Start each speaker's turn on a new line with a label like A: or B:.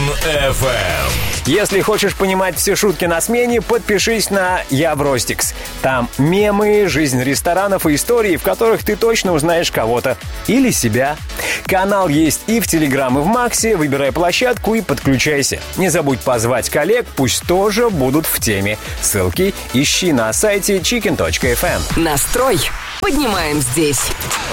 A: FM.
B: Если хочешь понимать все шутки на смене, подпишись на «Я в Ростикс». Там мемы, жизнь ресторанов и истории, в которых ты точно узнаешь кого-то или себя. Канал есть и в Телеграм, и в Максе. Выбирай площадку и подключайся. Не забудь позвать коллег, пусть тоже будут в теме. Ссылки ищи на сайте chicken.fm.
C: Настрой поднимаем здесь.